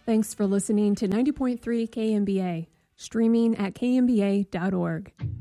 Thanks for listening to 90.3 KMBA, streaming at kmba.org.